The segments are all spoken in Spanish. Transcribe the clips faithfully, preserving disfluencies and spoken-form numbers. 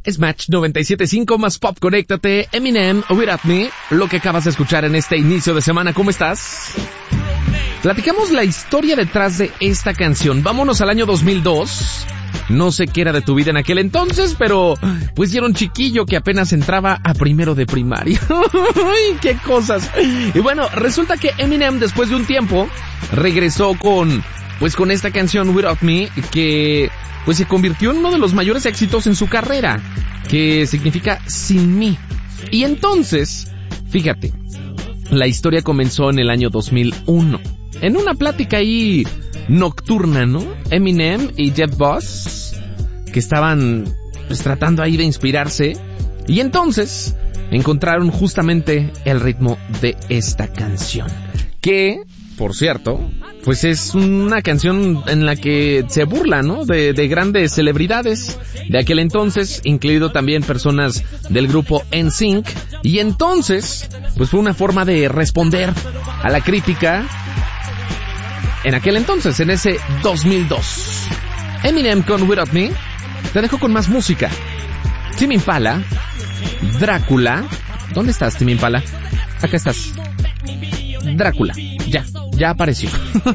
Es Match noventa y siete punto cinco más pop, conéctate. Eminem, Without Me, lo que acabas de escuchar en este inicio de semana. ¿Cómo estás? Platicamos la historia detrás de esta canción. Vámonos al año dos mil dos. No sé qué era de tu vida en aquel entonces, pero pues era un chiquillo que apenas entraba a primero de primaria. ¡Ay, qué cosas! Y bueno, resulta que Eminem, después de un tiempo, regresó con, pues con esta canción Without Me, que pues se convirtió en uno de los mayores éxitos en su carrera, que significa Sin Mí. Y entonces, fíjate, la historia comenzó en el año dos mil uno. En una plática ahí nocturna, ¿no? Eminem y Jeff Buss, que estaban pues tratando ahí de inspirarse, y entonces encontraron justamente el ritmo de esta canción, que, por cierto, pues es una canción en la que se burla, ¿no? De, de grandes celebridades de aquel entonces, incluido también personas del grupo N Sync, y entonces, pues fue una forma de responder a la crítica en aquel entonces, en ese dos mil dos. Eminem con Without Me. Te dejo con más música. Tame Impala, Drácula. ¿Dónde estás, Tame Impala? Acá estás. Drácula. Ya, ya apareció.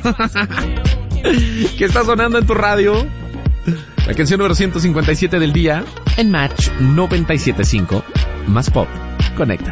¿Qué está sonando en tu radio? La canción número ciento cincuenta y siete del día en Match noventa y siete punto cinco. Más pop. Conecta.